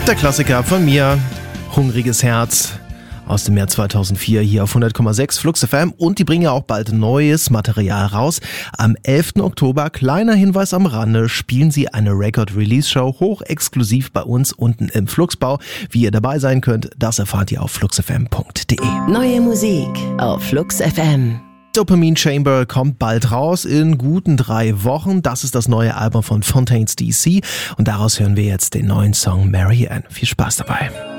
Der Klassiker von mir, Hungriges Herz, aus dem Jahr 2004 hier auf 100,6 Flux FM, und die bringen ja auch bald neues Material raus. Am 11. Oktober, kleiner Hinweis am Rande, spielen sie eine Record-Release-Show hochexklusiv bei uns unten im Fluxbau. Wie ihr dabei sein könnt, das erfahrt ihr auf fluxfm.de. Neue Musik auf Flux FM. Dopamine Chamber kommt bald raus, in guten 3 Wochen. Das ist das neue Album von Fontaines DC und daraus hören wir jetzt den neuen Song Marianne. Viel Spaß dabei.